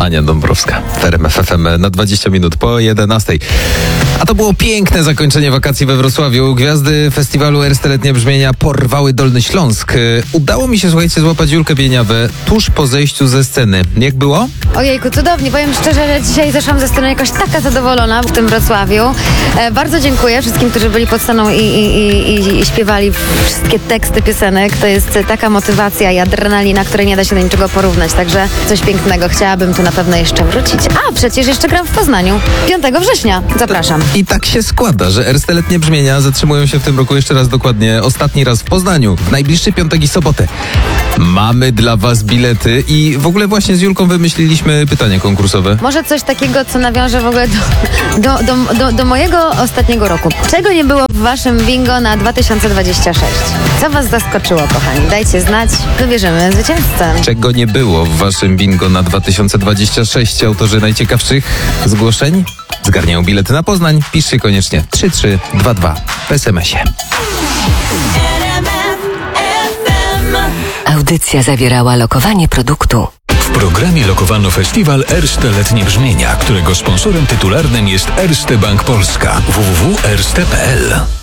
Ania Dąbrowska w RMF FM na 20 minut po 11. A to było piękne zakończenie wakacji we Wrocławiu. Gwiazdy festiwalu Erste Brzmienia porwały Dolny Śląsk. Udało mi się, słuchajcie, złapać Julkę Bieniawę tuż po zejściu ze sceny. Jak było? Ojejku, cudownie. Powiem szczerze, że dzisiaj zeszłam ze sceny jakoś taka zadowolona w tym Wrocławiu. Bardzo dziękuję wszystkim, którzy byli pod sceną i śpiewali wszystkie teksty piosenek. To jest taka motywacja i adrenalina, której nie da się do niczego porównać. Także coś pięknego. Chciałabym tu na pewno jeszcze wrócić. A, przecież jeszcze gram w Poznaniu. 5 września. Zapraszam. I tak się składa, że Erste Brzmienia zatrzymują się w tym roku jeszcze raz dokładnie. Ostatni raz w Poznaniu. W najbliższy piątek i sobotę. Mamy dla was bilety i w ogóle właśnie z Julką wymyśliliśmy pytanie konkursowe. Może coś takiego, co nawiąże w ogóle do mojego ostatniego roku. Czego nie było w waszym bingo na 2026? Co was zaskoczyło, kochani? Dajcie znać, wybierzemy zwycięzcę. Czego nie było w waszym bingo na 2026? Autorzy najciekawszych zgłoszeń zgarniają bilety na Poznań. Piszcie koniecznie 3322 w SMS-ie. Audycja zawierała lokowanie produktu. W programie lokowano festiwal Erste Letnie Brzmienia, którego sponsorem tytularnym jest Erste Bank Polska. www.erste.pl